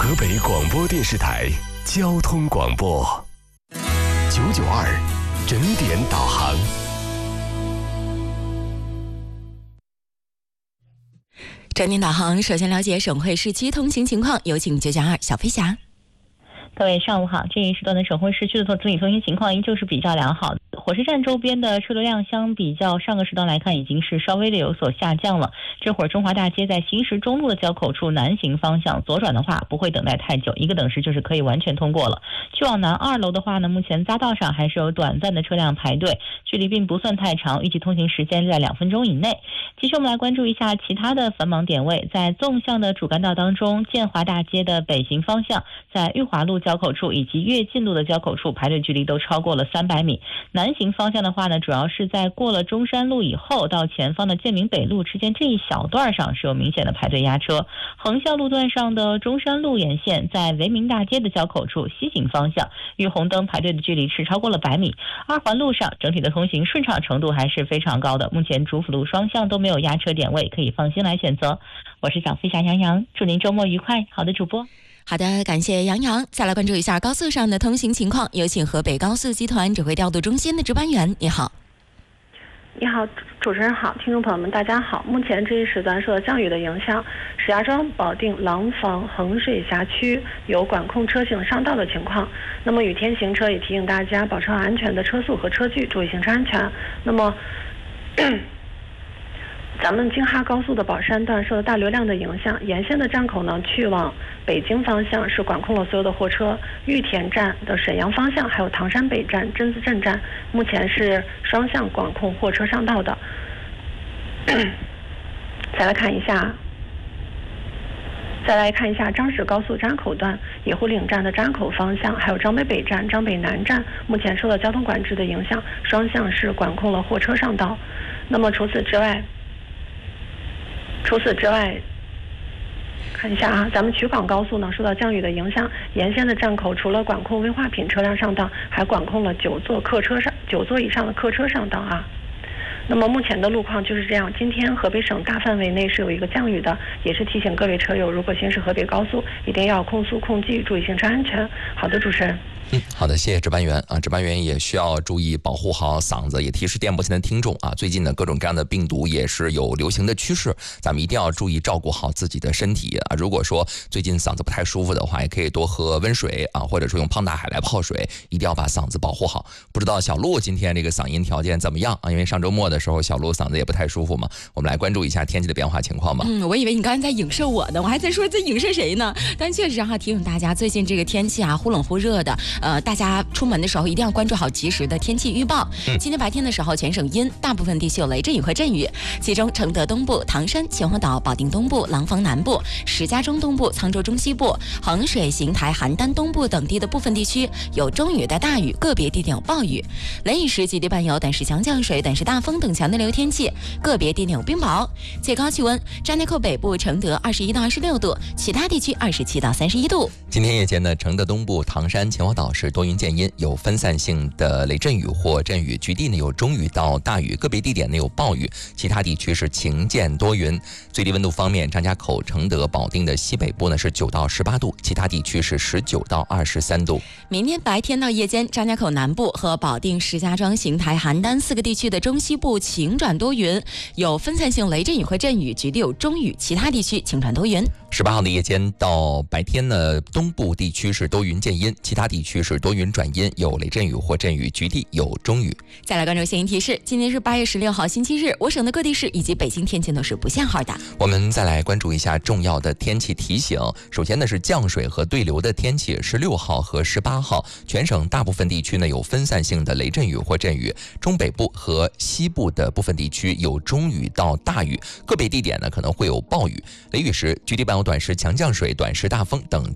河北广播电视台交通广播992整点导航。 整点导航，首先了解省会市区通行情况，有请992小飞侠。 各位上午好，这一时段的省会市区的整体通行情况依旧是比较良好的。火车站周边的车流量相比较上个时段来看，已经是稍微的有所下降了。这会儿中华大街在新石中路的交口处南行方向左转的话，不会等待太久，一个等时就是可以完全通过了。去往南2楼的话呢，目前匝道上还是有短暂的车辆排队，距离并不算太长，预计通行时间在2分钟以内。其实我们来关注一下其他的繁忙点位，在纵向的主干道当中，建华大街的北行方向，在裕华路交口处以及跃进路的交口处排队距离都超过了300米。南行方向的话呢，主要是在过了中山路以后到前方的建民北路之间这一小段上是有明显的排队压车。横向路段上的中山路沿线，在维明大街的交口处西行方向与红灯排队的距离是超过了100米。二环路上整体的通行顺畅程度还是非常高的，目前主辅路双向都没有压车点位，可以放心来选择。我是小飞侠杨洋，祝您周末愉快。好的，主播。 好的，感谢杨洋。再来关注一下高速上的通行情况，有请河北高速集团指挥调度中心的值班员。你好。 你好，主持人好，听众朋友们大家好。目前这一时段受到降雨的影响，石家庄、保定、廊坊、衡水辖区有管控车行上道的情况。那么雨天行车也提醒大家保持安全的车速和车距，注意行车安全。那么咱们京哈高速的宝山段受到大流量的影响，沿线的站口呢，去往北京方向是管控了所有的货车。玉田站的沈阳方向，还有唐山北站、榛子镇站，目前是双向管控货车上道的。再来看一下张石高速张口段野湖岭站的张口方向，还有张北北站、张北南站，目前受到交通管制的影响，双向是管控了货车上道。那么除此之外，看一下啊，咱们衢广高速呢受到降雨的影响，沿线的站口除了管控危化品车辆上道，还管控了9座以上的客车上道啊。那么目前的路况就是这样，今天河北省大范围内是有一个降雨的，也是提醒各位车友，如果行驶河北高速，一定要控速控技，注意行车安全。好的，主持人。 好的，谢谢值班员啊。值班员也需要注意保护好嗓子，也提示电波前的听众啊，最近呢各种各样的病毒也是有流行的趋势，咱们一定要注意照顾好自己的身体啊。如果说最近嗓子不太舒服的话，也可以多喝温水啊，或者说用胖大海来泡水，一定要把嗓子保护好。不知道小鹿今天这个嗓音条件怎么样啊？因为上周末的时候小鹿嗓子也不太舒服嘛，我们来关注一下天气的变化情况吧。 我以为你刚才在影射我呢，我还在说在影射谁呢？但确实提醒大家，最近这个天气啊忽冷忽热的，大家出门的时候一定要关注好及时的天气预报。今天白天的时候，全省阴，大部分地区有雷阵雨和阵雨，其中承德东部、唐山、秦皇岛、保定东部、廊坊南部、石家庄东部、沧州中西部、衡水、邢台、邯郸东部等地的部分地区有中雨带大雨，个别地点有暴雨。雷雨时局地伴有短时强降水、短时大风等强对流天气，个别地点有冰雹。最高气温，张家口北部、承德21到26度，其他地区27到31度。 今天夜间呢，承德东部、唐山、秦皇岛是多云见阴，有分散性的雷阵雨或阵雨，局地呢有中雨到大雨，个别地点呢有暴雨，其他地区是晴间多云。最低温度方面，张家口、承德、保定的西北部呢是9到18度，其他地区是19到23度。 明天白天到夜间，张家口南部和保定、石家庄、邢台、邯郸4个地区的中西部晴转多云，有分散性雷阵雨和阵雨，局地有中雨，其他地区晴转多云。 18号的夜间到白天呢，东部地区是多云见阴，其他地区是多云转阴，有雷阵雨或阵雨，局地有中雨。 再来关注新闻提示，今天是8月16号星期日，我省的各地市以及北京天气都是不限号的。 我们再来关注一下重要的天气提醒。首先呢是降水和对流的天气，16号和18号全省大部分地区呢有分散性的雷阵雨或阵雨，中北部和西部的部分地区有中雨到大雨，个别地点呢可能会有暴雨。雷雨时，局地伴有短时强降水、短时大风等